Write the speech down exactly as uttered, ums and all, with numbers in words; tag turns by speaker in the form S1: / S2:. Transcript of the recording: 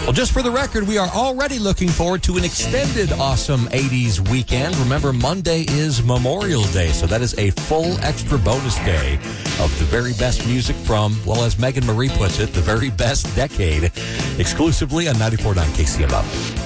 S1: Well, just for the record, we are already looking forward to an extended awesome eighties weekend. Remember, Monday is Memorial Day, so that is a full extra bonus day of the very best music from, well, as Megan Marie puts it, the very best decade, exclusively on ninety-four point nine K C M O.